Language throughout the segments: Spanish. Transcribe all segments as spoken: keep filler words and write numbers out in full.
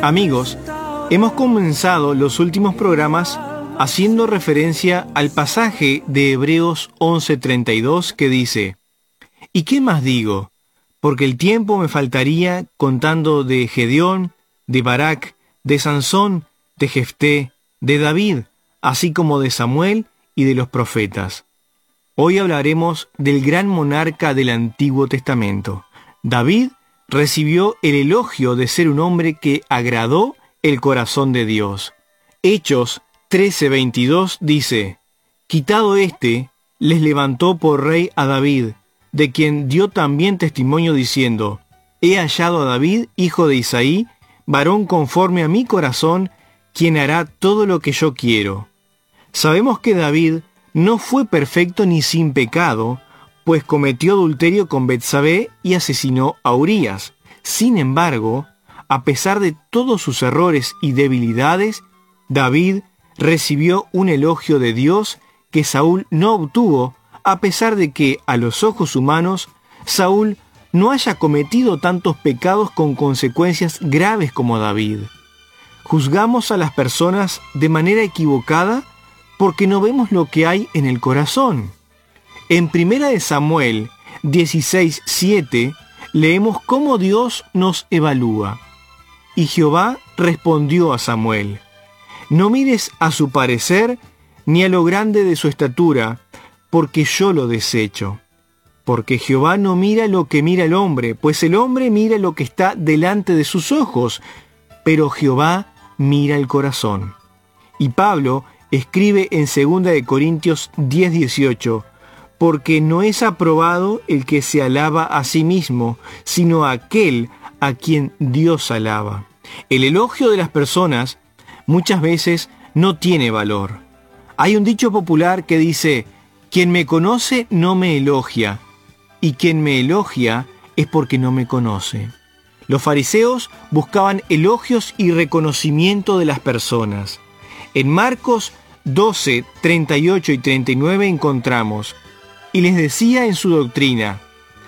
Amigos, hemos comenzado los últimos programas haciendo referencia al pasaje de Hebreos once treinta y dos que dice: ¿Y qué más digo? Porque el tiempo me faltaría contando de Gedeón, de Barak, de Sansón, de Jefté, de David, así como de Samuel y de los profetas. Hoy hablaremos del gran monarca del Antiguo Testamento. David recibió el elogio de ser un hombre que agradó el corazón de Dios. Hechos trece veintidós dice: Quitado éste, les levantó por rey a David, de quien dio también testimonio diciendo: He hallado a David, hijo de Isaí, varón conforme a mi corazón, quien hará todo lo que yo quiero. Sabemos que David no fue perfecto ni sin pecado, pues cometió adulterio con Betsabé y asesinó a Urías. Sin embargo, a pesar de todos sus errores y debilidades, David recibió un elogio de Dios que Saúl no obtuvo, a pesar de que, a los ojos humanos, Saúl no haya cometido tantos pecados con consecuencias graves como David. Juzgamos a las personas de manera equivocada porque no vemos lo que hay en el corazón. En Primera de Samuel dieciséis siete leemos cómo Dios nos evalúa. Y Jehová respondió a Samuel: No mires a su parecer ni a lo grande de su estatura, porque yo lo desecho. Porque Jehová no mira lo que mira el hombre, pues el hombre mira lo que está delante de sus ojos, pero Jehová mira el corazón. Y Pablo escribe en segunda de Corintios diez dieciocho: Porque no es aprobado el que se alaba a sí mismo, sino aquel a quien Dios alaba. El elogio de las personas muchas veces no tiene valor. Hay un dicho popular que dice: quien me conoce no me elogia, y quien me elogia es porque no me conoce. Los fariseos buscaban elogios y reconocimiento de las personas. En Marcos doce, treinta y ocho y treinta y nueve encontramos: Y les decía en su doctrina: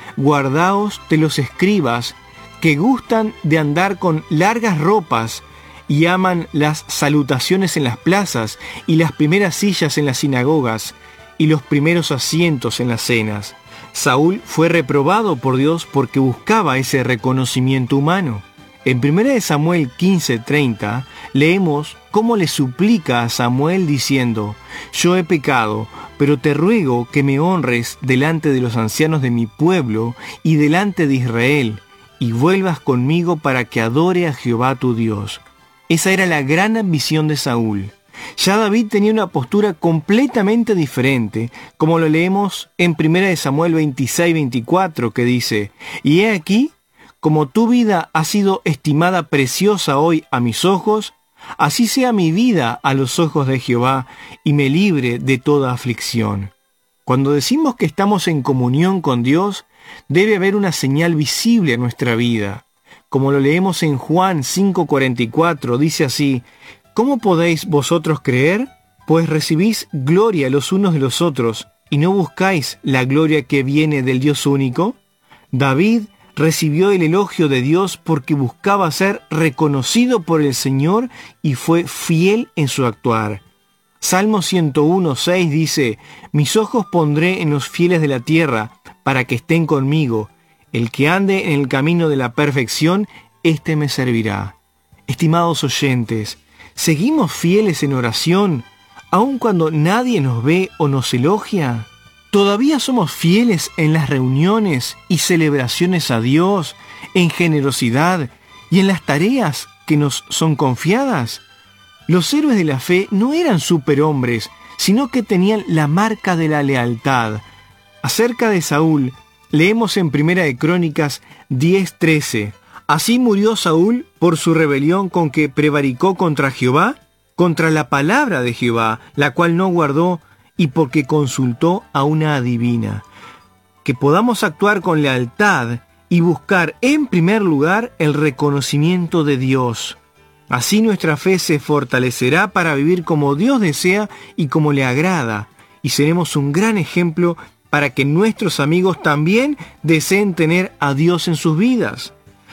Guardaos de los escribas que gustan de andar con largas ropas y aman las salutaciones en las plazas y las primeras sillas en las sinagogas y los primeros asientos en las cenas. Saúl fue reprobado por Dios porque buscaba ese reconocimiento humano. En Primera de Samuel quince treinta leemos cómo le suplica a Samuel diciendo: Yo he pecado, pero te ruego que me honres delante de los ancianos de mi pueblo y delante de Israel, y vuelvas conmigo para que adore a Jehová tu Dios. Esa era la gran ambición de Saúl. Ya David tenía una postura completamente diferente, como lo leemos en Primera de Samuel veintiséis veinticuatro, que dice: Y he aquí, como tu vida ha sido estimada preciosa hoy a mis ojos, así sea mi vida a los ojos de Jehová, y me libre de toda aflicción. Cuando decimos que estamos en comunión con Dios, debe haber una señal visible en nuestra vida. Como lo leemos en Juan cinco cuarenta y cuatro, dice así: ¿Cómo podéis vosotros creer? Pues recibís gloria los unos de los otros, y no buscáis la gloria que viene del Dios único. David recibió el elogio de Dios porque buscaba ser reconocido por el Señor y fue fiel en su actuar. Salmo ciento uno seis dice: Mis ojos pondré en los fieles de la tierra, para que estén conmigo. El que ande en el camino de la perfección, éste me servirá. Estimados oyentes, ¿seguimos fieles en oración, aun cuando nadie nos ve o nos elogia? ¿Todavía somos fieles en las reuniones y celebraciones a Dios, en generosidad y en las tareas que nos son confiadas? Los héroes de la fe no eran superhombres, sino que tenían la marca de la lealtad. Acerca de Saúl, leemos en Primera de Crónicas diez trece: Así murió Saúl por su rebelión con que prevaricó contra Jehová, contra la palabra de Jehová, la cual no guardó, y porque consultó a una adivina. Que podamos actuar con lealtad y buscar en primer lugar el reconocimiento de Dios. Así nuestra fe se fortalecerá para vivir como Dios desea y como le agrada, y seremos un gran ejemplo para que nuestros amigos también deseen tener a Dios en sus vidas.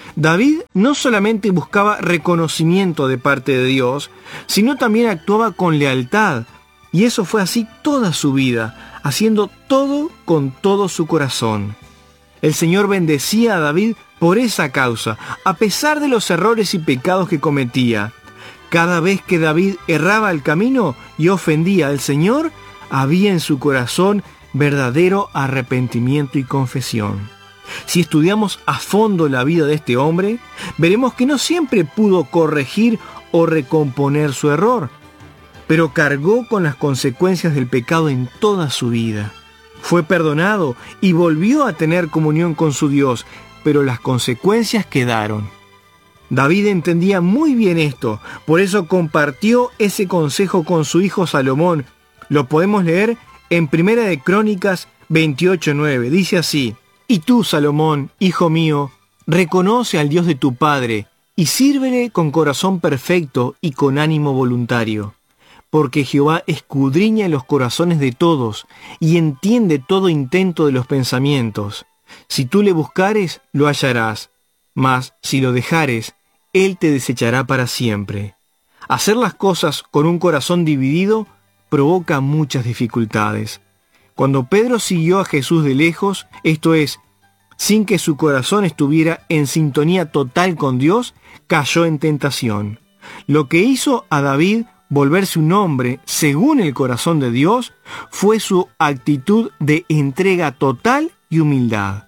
David no solamente buscaba reconocimiento de parte de Dios, sino también actuaba con lealtad, y eso fue así toda su vida, haciendo todo con todo su corazón. El Señor bendecía a David por esa causa, a pesar de los errores y pecados que cometía. Cada vez que David erraba el camino y ofendía al Señor, había en su corazón verdadero arrepentimiento y confesión. Si estudiamos a fondo la vida de este hombre, veremos que no siempre pudo corregir o recomponer su error, pero cargó con las consecuencias del pecado en toda su vida. Fue perdonado y volvió a tener comunión con su Dios, pero las consecuencias quedaron. David entendía muy bien esto, por eso compartió ese consejo con su hijo Salomón. Lo podemos leer en Primera de Crónicas veintiocho nueve. Dice así: Y tú, Salomón, hijo mío, reconoce al Dios de tu padre, y sírvele con corazón perfecto y con ánimo voluntario. Porque Jehová escudriña los corazones de todos, y entiende todo intento de los pensamientos. Si tú le buscares, lo hallarás, mas si lo dejares, él te desechará para siempre. Hacer las cosas con un corazón dividido provoca muchas dificultades. Cuando Pedro siguió a Jesús de lejos, esto es, sin que su corazón estuviera en sintonía total con Dios, cayó en tentación. Lo que hizo a David volverse un hombre según el corazón de Dios fue su actitud de entrega total y humildad.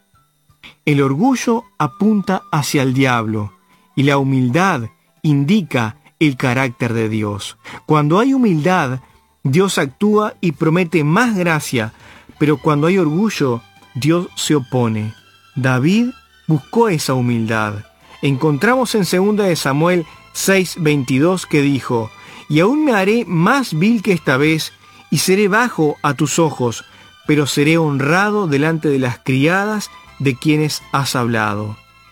El orgullo apunta hacia el diablo y la humildad indica el carácter de Dios. Cuando hay humildad, Dios actúa y promete más gracia, pero cuando hay orgullo, Dios se opone. David buscó esa humildad. Encontramos en segunda de Samuel seis veintidós que dijo: Y aún me haré más vil que esta vez, y seré bajo a tus ojos, pero seré honrado delante de las criadas de quienes has hablado.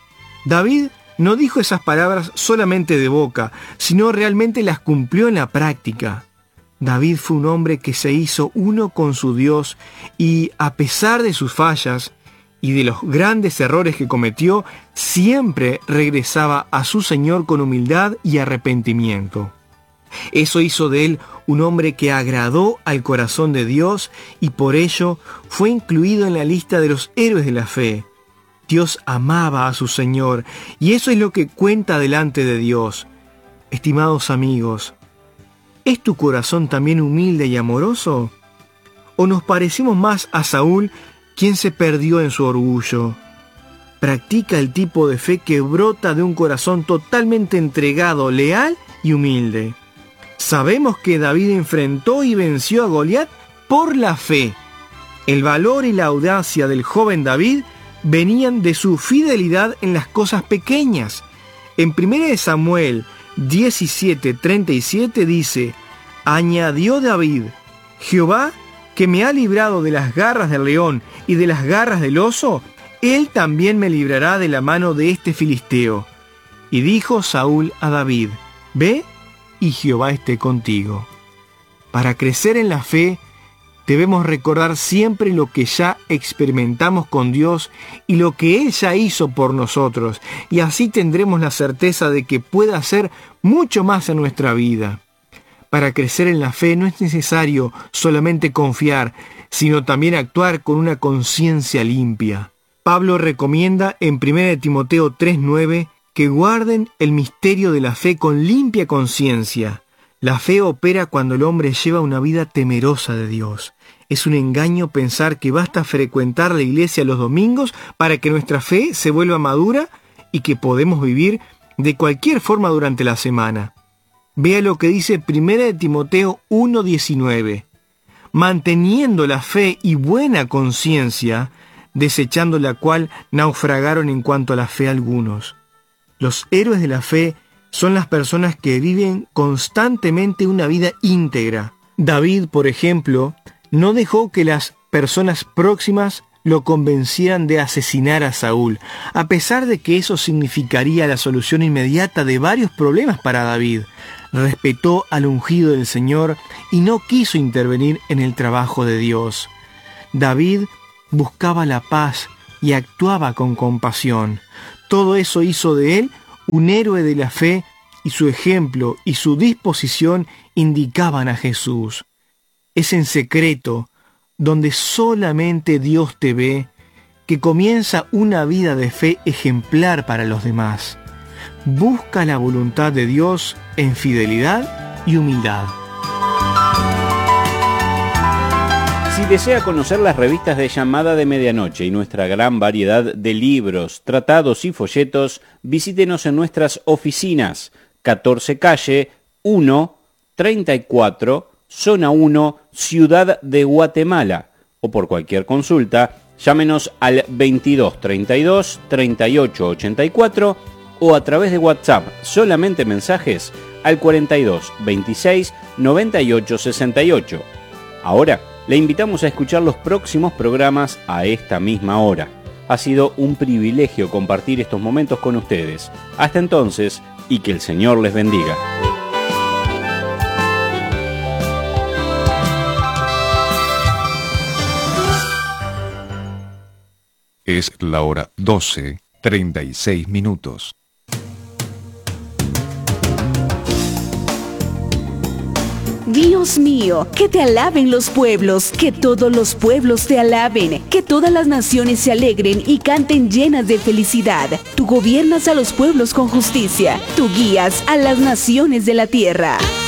David no dijo esas palabras solamente de boca, sino realmente las cumplió en la práctica. David fue un hombre que se hizo uno con su Dios y, a pesar de sus fallas y de los grandes errores que cometió, siempre regresaba a su Señor con humildad y arrepentimiento. Eso hizo de él un hombre que agradó al corazón de Dios y por ello fue incluido en la lista de los héroes de la fe. Dios amaba a su Señor y eso es lo que cuenta delante de Dios. Estimados amigos, ¿es tu corazón también humilde y amoroso? ¿O nos parecemos más a Saúl, quien se perdió en su orgullo? Practica el tipo de fe que brota de un corazón totalmente entregado, leal y humilde. Sabemos que David enfrentó y venció a Goliat por la fe. El valor y la audacia del joven David venían de su fidelidad en las cosas pequeñas. En primera de Samuel diecisiete treinta y siete dice: Añadió David: Jehová, que me ha librado de las garras del león y de las garras del oso, él también me librará de la mano de este filisteo. Y dijo Saúl a David: Ve, y Jehová esté contigo. Para crecer en la fe, debemos recordar siempre lo que ya experimentamos con Dios y lo que Él ya hizo por nosotros, y así tendremos la certeza de que puede hacer mucho más en nuestra vida. Para crecer en la fe no es necesario solamente confiar, sino también actuar con una conciencia limpia. Pablo recomienda en primera de Timoteo tres nueve que guarden el misterio de la fe con limpia conciencia. La fe opera cuando el hombre lleva una vida temerosa de Dios. Es un engaño pensar que basta frecuentar la iglesia los domingos para que nuestra fe se vuelva madura y que podemos vivir de cualquier forma durante la semana. Vea lo que dice primera de Timoteo uno diecinueve. Manteniendo la fe y buena conciencia, desechando la cual naufragaron en cuanto a la fe algunos. Los héroes de la fe son las personas que viven constantemente una vida íntegra. David, por ejemplo, no dejó que las personas próximas lo convencieran de asesinar a Saúl, a pesar de que eso significaría la solución inmediata de varios problemas para David. Respetó al ungido del Señor y no quiso intervenir en el trabajo de Dios. David buscaba la paz y actuaba con compasión. Todo eso hizo de él un héroe de la fe, y su ejemplo y su disposición indicaban a Jesús. Es en secreto, donde solamente Dios te ve, que comienza una vida de fe ejemplar para los demás. Busca la voluntad de Dios en fidelidad y humildad. Si desea conocer las revistas de Llamada de Medianoche y nuestra gran variedad de libros, tratados y folletos, visítenos en nuestras oficinas, catorce calle uno, treinta y cuatro, zona uno, Ciudad de Guatemala, o por cualquier consulta, llámenos al veintidós treinta y dos, treinta y ocho ochenta y cuatro o a través de WhatsApp, solamente mensajes, al cuarenta y dos veintiséis noventa y ocho sesenta y ocho. Ahora, le invitamos a escuchar los próximos programas a esta misma hora. Ha sido un privilegio compartir estos momentos con ustedes. Hasta entonces, y que el Señor les bendiga. Es la hora doce, treinta y seis minutos. Dios mío, que te alaben los pueblos, que todos los pueblos te alaben, que todas las naciones se alegren y canten llenas de felicidad. Tú gobiernas a los pueblos con justicia, tú guías a las naciones de la tierra.